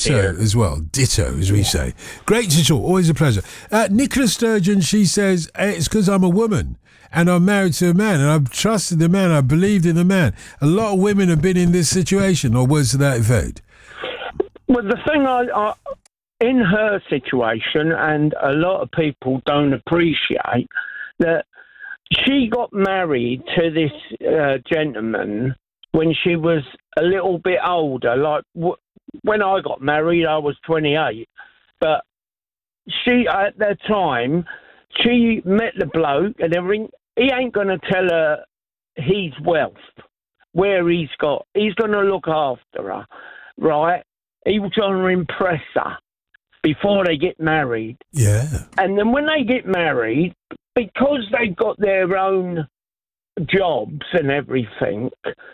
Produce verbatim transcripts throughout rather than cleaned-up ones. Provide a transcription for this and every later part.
Ditto as well. Ditto, as we say. Great to talk. Always a pleasure. Uh, Nicola Sturgeon, she says, it's because I'm a woman and I'm married to a man and I've trusted the man. I believed in the man. A lot of women have been in this situation, or words to that effect. Well, the thing I, I, in her situation, and a lot of people don't appreciate, that she got married to this uh, gentleman when she was a little bit older. Like w- when I got married, I was twenty-eight. But she, at that time, she met the bloke and everything. He ain't going to tell her his wealth, where he's got. He's going to look after her, right? He was going to impress her before they get married. Yeah. And then when they get married, because they've got their own jobs and everything,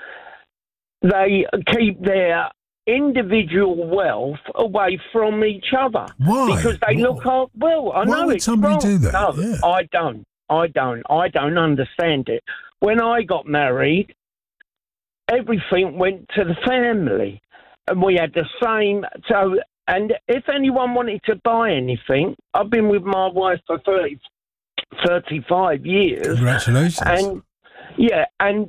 they keep their individual wealth away from each other. Why? Because they Why? look up. Well, I Why know would it's somebody wrong. do that? No, Yeah. I don't. I don't. I don't understand it. When I got married, everything went to the family, and we had the same. So, and if anyone wanted to buy anything, I've been with my wife for thirty, thirty-five years. Congratulations. And yeah, and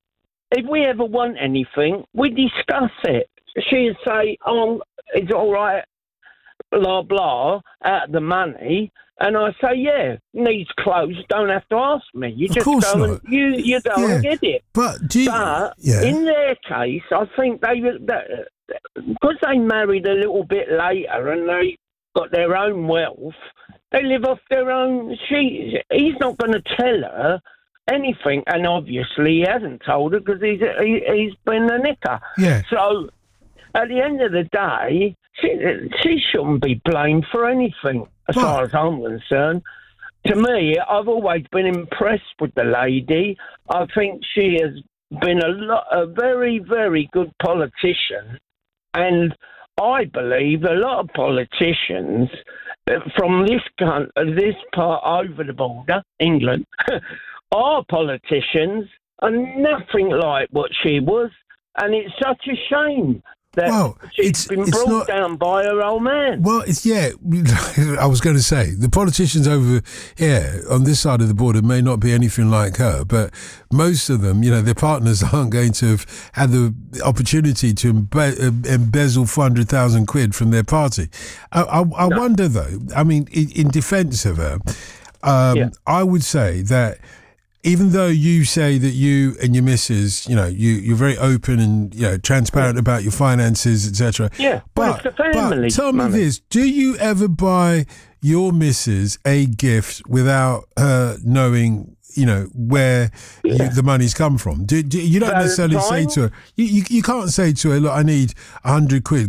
if we ever want anything, we discuss it. She'd say, "Oh, it's all right, blah blah," out of the money, and I say, "Yeah, needs clothes. Don't have to ask me. You Of just course go not. and you you go Yeah. and get it." But do you... But yeah. in their case, I think they that, because they married a little bit later and they got their own wealth. They live off their own. She, he's not going to tell her anything, and obviously he hasn't told her because he's he, he's been a nicker. Yeah. So at the end of the day, she she shouldn't be blamed for anything, as But- far as I'm concerned. To me, I've always been impressed with the lady. I think she has been a lot, a very, very good politician, and I believe a lot of politicians uh, from this coun- uh, this part over the border, England, our politicians are nothing like what she was, and it's such a shame that Well, she's it's- been it's brought not- down by her old man. Well, it's, yeah, I was going to say, the politicians over here on this side of the border may not be anything like her, but most of them, you know, their partners aren't going to have had the opportunity to embe- embezzle four hundred thousand quid from their party. I, I, I No. wonder, though, I mean, in, in defence of her, um, Yeah. I would say that even though you say that you and your missus, you know, you, you're very open and, you know, transparent about your finances, et cetera. Yeah, well, but, it's the family but tell me money. this, do you ever buy your missus a gift without her knowing, you know, where you, the money's come from? Do, do, you don't necessarily say Valentine? to her, you, you, you can't say to her, look, I need a hundred quid.